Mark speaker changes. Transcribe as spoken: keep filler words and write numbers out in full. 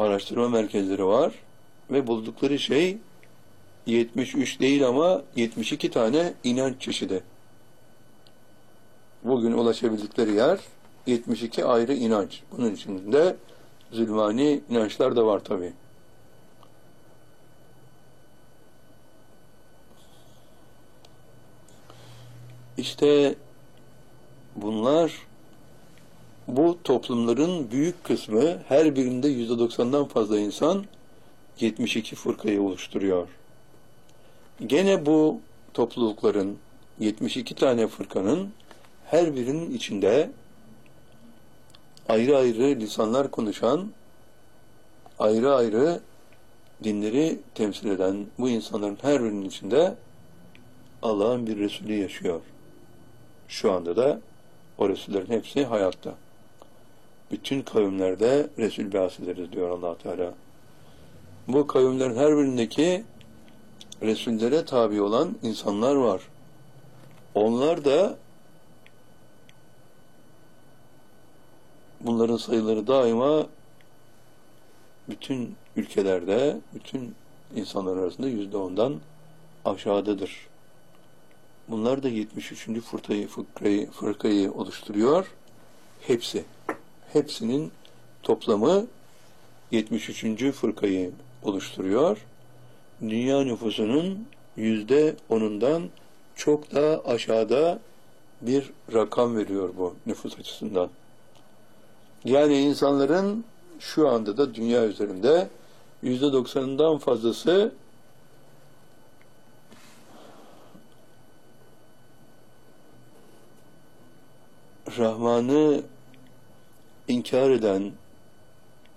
Speaker 1: araştırma merkezleri var ve buldukları şey yetmiş üç değil ama yetmiş iki tane inanç çeşidi. Bugün ulaşabildikleri yer yetmiş iki ayrı inanç. Bunun içinde zulmani inançlar da var tabi. İşte bunlar, bu toplumların büyük kısmı, her birinde yüzde doksandan fazla insan yetmiş iki fırkayı oluşturuyor. Gene bu toplulukların, yetmiş iki tane fırkanın her birinin içinde ayrı ayrı lisanlar konuşan, ayrı ayrı dinleri temsil eden bu insanların her birinin içinde Allah'ın bir Resulü yaşıyor. Şu anda da o Resullerin hepsi hayatta. Bütün kavimlerde Resul ba'as ederiz diyor Allah Teala. Bu kavimlerin her birindeki Resullere tabi olan insanlar var. Onlar da, bunların sayıları daima bütün ülkelerde, bütün insanlar arasında yüzde ondan aşağıdadır. Bunlar da yetmiş üçüncü fırkayı, fırkayı, fırkayı oluşturuyor. Hepsi. Hepsinin toplamı yetmiş üçüncü fırkayı oluşturuyor. Dünya nüfusunun yüzde onundan çok daha aşağıda bir rakam veriyor bu nüfus açısından. Yani insanların şu anda da dünya üzerinde yüzde doksanından fazlası Rahman'ı inkar eden,